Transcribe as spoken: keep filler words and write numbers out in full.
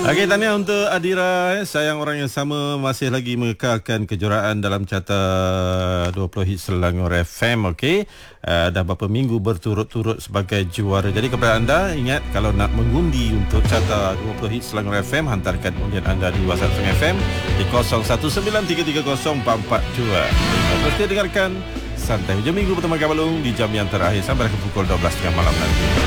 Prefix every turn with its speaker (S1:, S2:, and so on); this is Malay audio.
S1: Okey, tahniah untuk Adira. eh. Sayang orang yang sama masih lagi mengekalkan kejuaraan dalam carta dua puluh hit Selangor F M. Okey, uh, dah berapa minggu berturut-turut sebagai juara. Jadi kepada anda, ingat kalau nak mengundi untuk carta dua puluh hit Selangor F M, hantarkan undian anda di WhatsApp Selangor F M di kosong satu sembilan tiga tiga kosong empat empat dua. Terus dengarkan Santai Hujung Minggu bersama Kabalung di jam yang terakhir sampai ke pukul dua belas tiga puluh malam nanti.